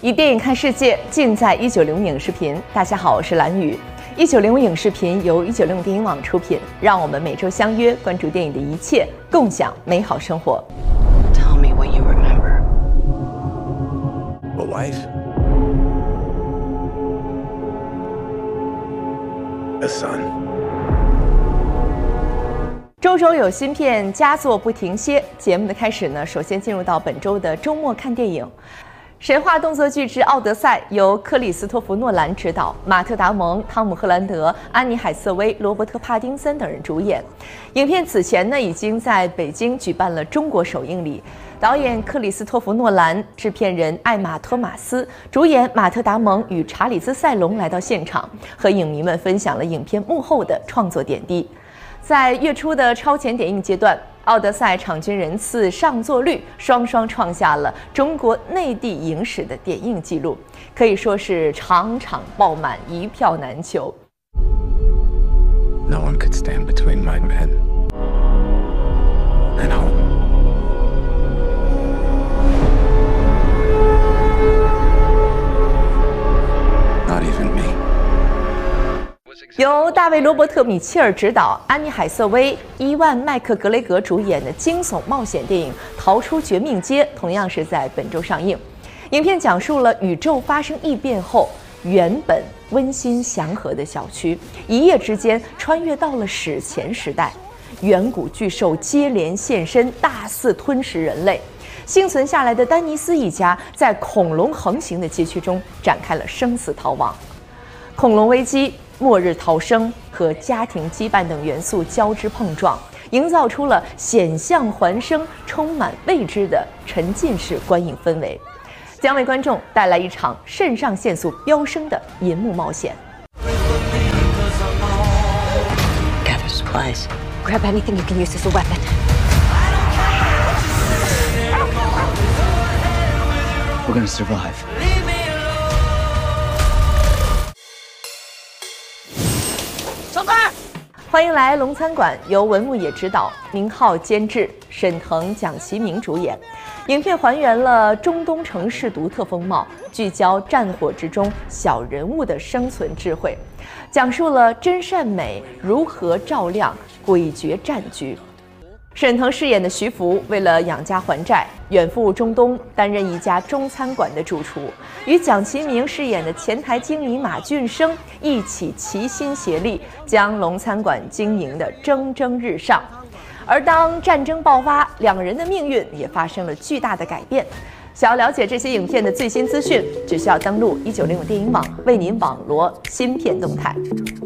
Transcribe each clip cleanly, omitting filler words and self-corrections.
以电影看世界，尽在190影视频。大家好，我是蓝宇。190影视频由190电影网出品，让我们每周相约，关注电影的一切，共享美好生活。 Tell me what you remember. A wife. A son. 周周有新片，佳作不停歇。节目的开始呢，首先进入到本周的周末看电影。神话动作巨制《奥德赛》由克里斯托弗·诺兰执导，马特·达蒙、汤姆·赫兰德、安妮·海瑟薇、罗伯特·帕丁森等人主演。影片此前呢已经在北京举办了中国首映礼。导演克里斯托弗·诺兰、制片人艾玛·托马斯、主演马特·达蒙与查理兹·塞隆来到现场，和影迷们分享了影片幕后的创作点滴。在月初的超前点映阶段，《奥德赛》场均人次、上座率双双创下了中国内地影史的点映纪录，可以说是场场爆满，一票难求。 No one could stand between my men and home. 由大卫·罗伯特·米切尔执导，安妮·海瑟薇、伊万·麦克格雷格主演的惊悚冒险电影《逃出绝命街》同样是在本周上映。影片讲述了宇宙发生异变后，原本温馨祥和的小区，一夜之间穿越到了史前时代，远古巨兽接连现身，大肆吞食人类。幸存下来的丹尼斯一家在恐龙横行的街区中展开了生死逃亡。恐龙危机、末日逃生和家庭羁绊等元素交织碰撞，营造出了险象环生、充满未知的沉浸式观影氛围，将为观众带来一场肾上腺素飙升的银幕冒险。 Gather supplies. Grab anything you can use as a weapon. We're gonna survive. 欢迎来龙餐馆，由文牧野执导，宁浩监制，沈腾、蒋奇明主演。影片还原了中东城市独特风貌，聚焦战火之中小人物的生存智慧，讲述了真善美如何照亮诡谲战局。沈腾饰演的徐福为了养家还债，远赴中东担任一家中餐馆的主厨，与蒋奇明饰演的前台经理马俊生一起齐心协力，将龙餐馆经营得蒸蒸日上。而当战争爆发，两人的命运也发生了巨大的改变。想要了解这些影片的最新资讯，只需要登录190电影网，为您网罗新片动态。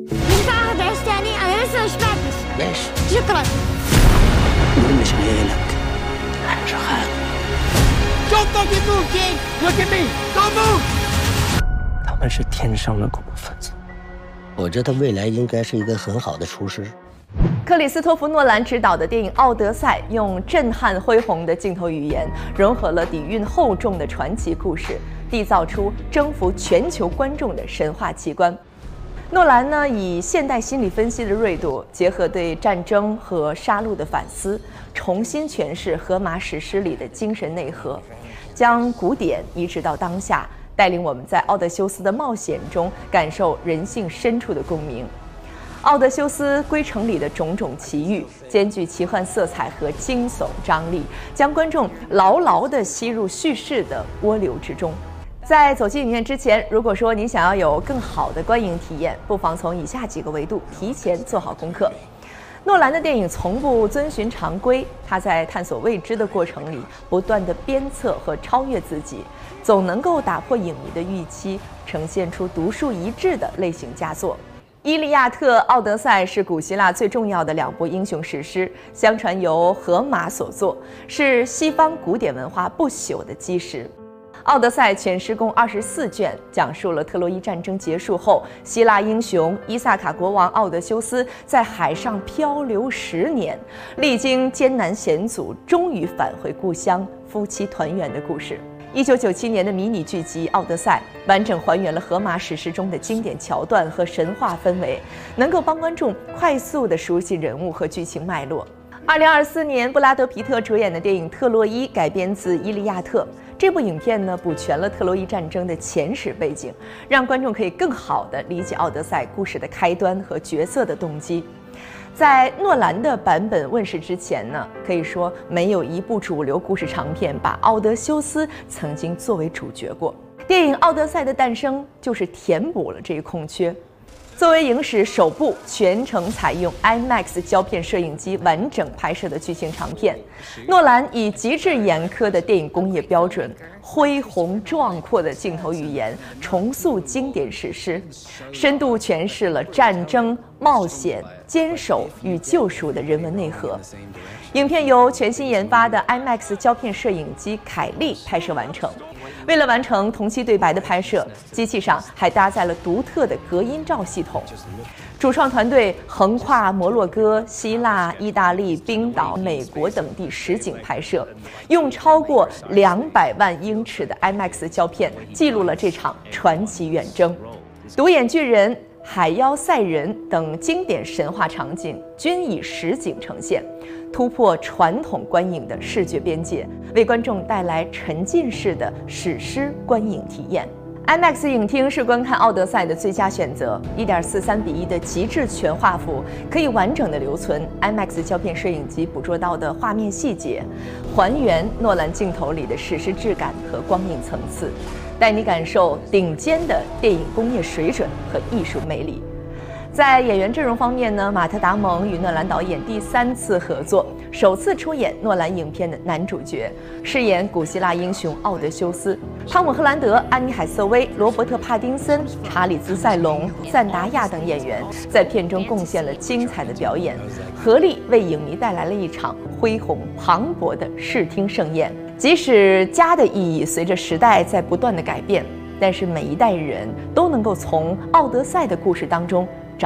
مش ليلك احنا شغال. Don't fucking move, King! Look at me! Don't move! 他们是天生的恐怖分子。 我觉得他未来应该是一个很好的厨师。 克里斯托弗·诺兰执导的电影《奥德赛》用震撼恢宏的镜头语言，融合了底蕴厚重的传奇故事，缔造出征服全球观众的神话奇观。诺兰呢，以现代心理分析的锐度，结合对战争和杀戮的反思，重新诠释荷马史诗里的精神内核，将古典移植到当下，带领我们在奥德修斯的冒险中感受人性深处的共鸣。奥德修斯归程里的种种奇遇，兼具奇幻色彩和惊悚张力，将观众牢牢地吸入叙事的涡流之中。在走进影院之前，如果说您想要有更好的观影体验，不妨从以下几个维度提前做好功课。诺兰的电影从不遵循常规，他在探索未知的过程里，不断地鞭策和超越自己，总能够打破影迷的预期，呈现出独树一帜的类型佳作。《伊利亚特》《奥德赛》是古希腊最重要的两部英雄史诗，相传由荷马所作，是西方古典文化不朽的基石。《奥德赛》全诗共24卷，讲述了特洛伊战争结束后，希腊英雄伊萨卡国王奥德修斯在海上漂流10年，历经艰难险阻，终于返回故乡，夫妻团圆的故事。1997年的迷你剧集《奥德赛》完整还原了荷马史诗中的经典桥段和神话氛围，能够帮观众快速地熟悉人物和剧情脉络。 2024年，布拉德·皮特主演的电影《特洛伊》改编自《伊利亚特》。这部影片呢，补全了特洛伊战争的前史背景，让观众可以更好地理解《奥德赛》故事的开端和角色的动机。在诺兰的版本问世之前呢，可以说没有一部主流故事长片把奥德修斯曾经作为主角过。电影《奥德赛》的诞生就是填补了这一空缺。作为影史首部全程采用 IMAX 胶片摄影机完整拍摄的剧情长片，诺兰以极致严苛的电影工业标准、恢宏壮阔的镜头语言重塑经典史诗，深度诠释了战争、冒险、坚守与救赎的人文内核。影片由全新研发的 IMAX 胶片摄影机凯利拍摄完成。为了完成同期对白的拍摄，机器上还搭载了独特的隔音罩系统。主创团队横跨摩洛哥、希腊、意大利、冰岛、美国等地实景拍摄，用超过200万英尺的 IMAX 胶片记录了这场传奇远征。独眼巨人、海妖赛人等经典神话场景均以实景呈现，突破传统观影的视觉边界，为观众带来沉浸式的史诗观影体验。IMAX 影厅是观看《奥德赛》的最佳选择。1.43:1的极致全画幅可以完整的留存 IMAX 胶片摄影机捕捉到的画面细节，还原诺兰镜头里的史诗质感和光影层次，带你感受顶尖的电影工业水准和艺术魅力。在演员阵容方面呢，马特·达蒙与诺兰导演第3次合作，首次出演诺兰影片的男主角，饰演古希腊英雄奥德修斯。汤姆·赫兰德、安妮·海瑟薇、罗伯特·帕丁森、查理兹·塞隆、赞达亚等演员在片中贡献了精彩的表演，合力为影迷带来了一场恢宏磅礴的视听盛宴。即使家的意义随着时代在不断的改变，但是每一代人都能够从《奥德赛》的故事当中找